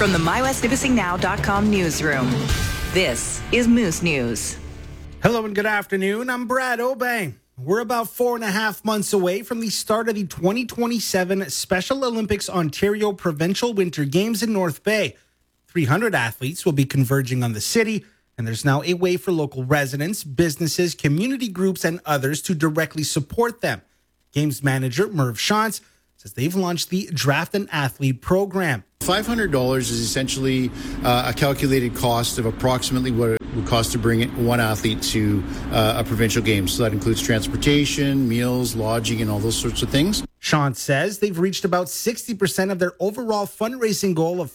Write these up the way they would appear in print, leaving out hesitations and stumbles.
From the MyWestNipissingNow.com newsroom, this is Moose News. Hello and good afternoon. I'm Brad Obey. We're about 4.5 months away from the start of the 2027 Special Olympics Ontario Provincial Winter Games in North Bay. 300 athletes will be converging on the city, and there's now a way for local residents, businesses, community groups, and others to directly support them. Games manager Merv Shantz says they've launched the Draft an Athlete program. $500 is essentially a calculated cost of approximately what it would cost to bring one athlete to a provincial game. So that includes transportation, meals, lodging, and all those sorts of things. Shantz says they've reached about 60% of their overall fundraising goal of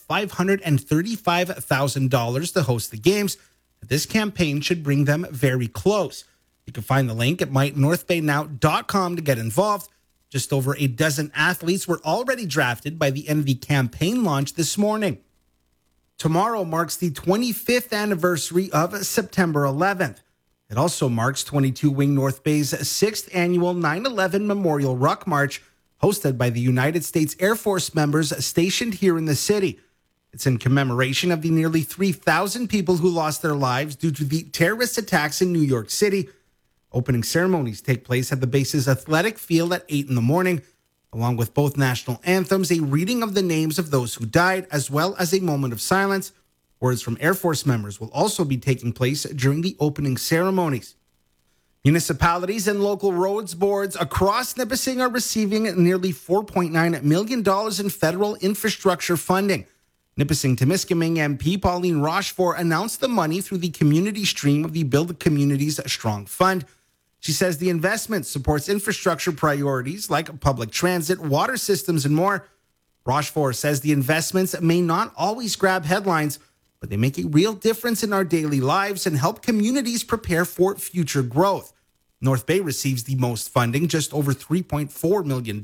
$535,000 to host the games. This campaign should bring them very close. You can find the link at mynorthbaynow.com to get involved. Just over a dozen athletes were already drafted by the end of the campaign launch this morning. Tomorrow marks the 25th anniversary of September 11th. It also marks 22 Wing North Bay's 6th annual 9/11 Memorial Ruck March, hosted by the United States Air Force members stationed here in the city. It's in commemoration of the nearly 3,000 people who lost their lives due to the terrorist attacks in New York City. Opening ceremonies take place at the base's athletic field at 8 in the morning, along with both national anthems, a reading of the names of those who died, as well as a moment of silence. Words from Air Force members will also be taking place during the opening ceremonies. Municipalities and local roads boards across Nipissing are receiving nearly $4.9 million in federal infrastructure funding. Nipissing-Temiskaming MP Pauline Rochefort announced the money through the community stream of the Build Communities Strong Fund. She says the investment supports infrastructure priorities like public transit, water systems, and more. Rochefort says the investments may not always grab headlines, but they make a real difference in our daily lives and help communities prepare for future growth. North Bay receives the most funding, just over $3.4 million.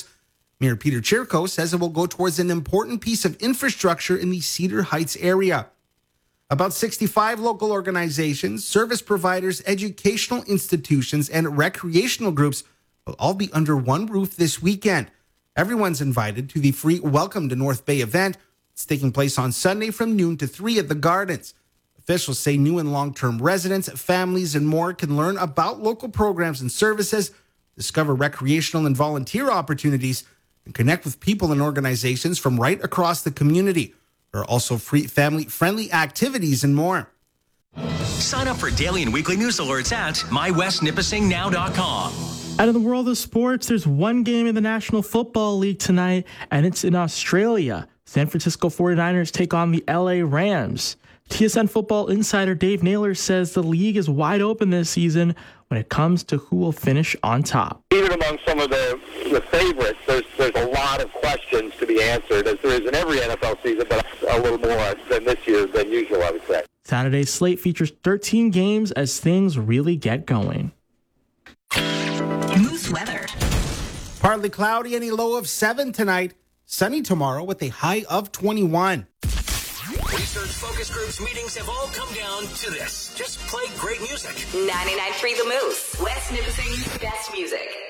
Mayor Peter Chirko says it will go towards an important piece of infrastructure in the Cedar Heights area. About 65 local organizations, service providers, educational institutions, and recreational groups will all be under one roof this weekend. Everyone's invited to the free Welcome to North Bay event. It's taking place on Sunday from noon to 3 at the Gardens. Officials say new and long-term residents, families, and more can learn about local programs and services, discover recreational and volunteer opportunities, and connect with people and organizations from right across the community. There are also free family-friendly activities and more. Sign up for daily and weekly news alerts at mywestnipissingnow.com. Out of the world of sports, there's one game in the National Football League tonight, and it's in Australia. San Francisco 49ers take on the LA Rams. TSN football insider Dave Naylor says the league is wide open this season when it comes to who will finish on top. Even among some of the favorites, there's a lot of questions to be answered, as there is in every NFL season, but a little more than this year than usual, I would say. Saturday's slate features 13 games as things really get going. Moose weather. Partly cloudy and a low of 7 tonight. Sunny tomorrow with a high of 21. Research focus groups meetings have all come down to this. Just play great music. 99.3 The Moose. West Nipissing's best music.